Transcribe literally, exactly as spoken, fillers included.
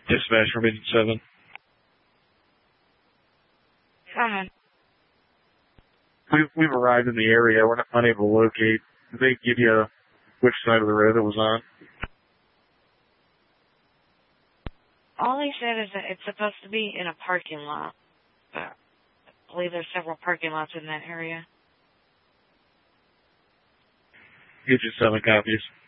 Dispatch from Agent seven. Coming. We've, we've arrived in the area. We're not unable to locate. Did they give you which side of the road it was on? All they said is that it's supposed to be in a parking lot. But I believe there's several parking lots in that area. Agent seven copies.